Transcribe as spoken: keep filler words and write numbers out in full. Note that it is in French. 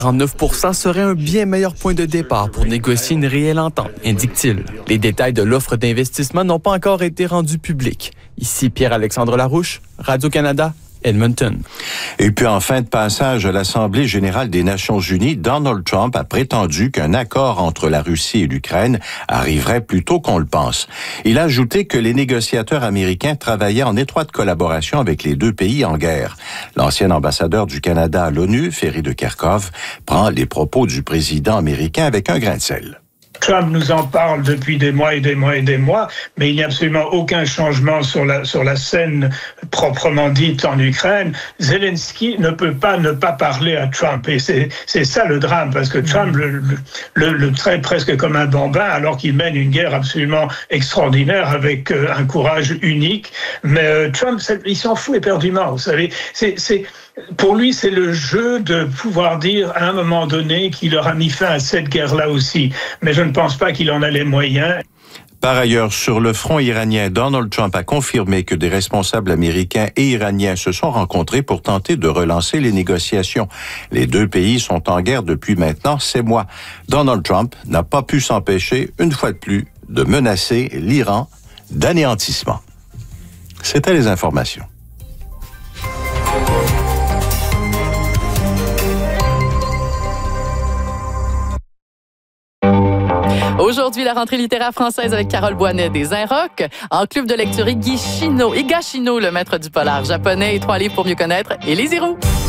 quarante-neuf pour cent serait un bien meilleur point de départ pour négocier une réelle entente, indique-t-il. Les détails de l'offre d'investissement n'ont pas encore été rendus publics. Ici Pierre-Alexandre Larouche, Radio-Canada, Edmonton. Et puis en fin de passage à l'Assemblée générale des Nations unies, Donald Trump a prétendu qu'un accord entre la Russie et l'Ukraine arriverait plus tôt qu'on le pense. Il a ajouté que les négociateurs américains travaillaient en étroite collaboration avec les deux pays en guerre. L'ancien ambassadeur du Canada à l'ONU, Ferry de Kerkhove, prend les propos du président américain avec un grain de sel. Trump nous en parle depuis des mois et des mois et des mois, mais il n'y a absolument aucun changement sur la, sur la scène proprement dite en Ukraine. Zelensky ne peut pas ne pas parler à Trump. Et c'est, c'est ça le drame, parce que Trump le, le, le traite presque comme un bambin, alors qu'il mène une guerre absolument extraordinaire avec euh, un courage unique. Mais euh, Trump, il s'en fout éperdument, vous savez. C'est... c'est Pour lui, c'est le jeu de pouvoir dire à un moment donné qu'il aura mis fin à cette guerre-là aussi. Mais je ne pense pas qu'il en a les moyens. Par ailleurs, sur le front iranien, Donald Trump a confirmé que des responsables américains et iraniens se sont rencontrés pour tenter de relancer les négociations. Les deux pays sont en guerre depuis maintenant six mois. Donald Trump n'a pas pu s'empêcher, une fois de plus, de menacer l'Iran d'anéantissement. C'était les informations. Aujourd'hui, la rentrée littéraire française avec Carole Boinet des Inrocks. En club de lecture, Higashino, Higashino, le maître du polar japonais, et trois livres pour mieux connaître, et les Zéros.